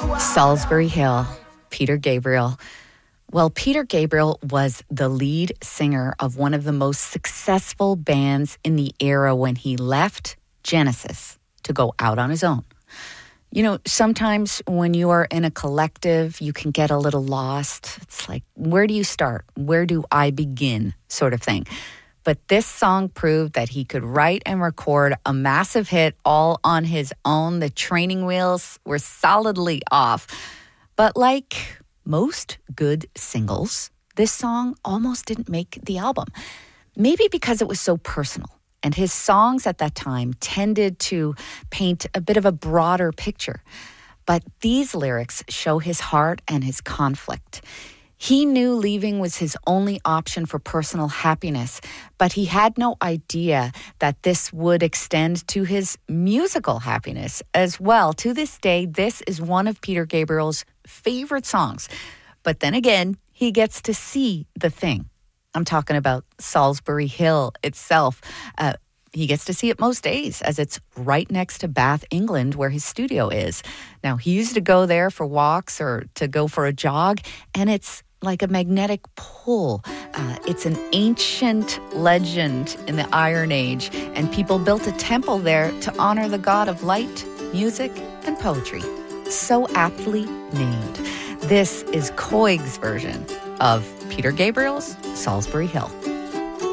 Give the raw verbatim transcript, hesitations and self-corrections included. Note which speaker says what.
Speaker 1: Salisbury Hill, Peter Gabriel. Well, Peter Gabriel was the lead singer of one of the most successful bands in the era when he left Genesis to go out on his own. You know, sometimes when you are in a collective, you can get a little lost. It's like, where do you start? Where do I begin? Sort of thing. But this song proved that he could write and record a massive hit all on his own. The training wheels were solidly off. But like most good singles, this song almost didn't make the album. Maybe because it was so personal. And his songs at that time tended to paint a bit of a broader picture. But these lyrics show his heart and his conflict. He knew leaving was his only option for personal happiness, but he had no idea that this would extend to his musical happiness as well. To this day, this is one of Peter Gabriel's favorite songs. But then again, he gets to see the thing. I'm talking about Salisbury Hill itself. Uh, he gets to see it most days as it's right next to Bath, England, where his studio is. Now, he used to go there for walks or to go for a jog, and it's like a magnetic pull. Uh, it's an ancient legend in the Iron Age, and people built a temple there to honor the god of light, music, and poetry. So aptly named. This is Coig's version of Peter Gabriel's Salisbury Hill.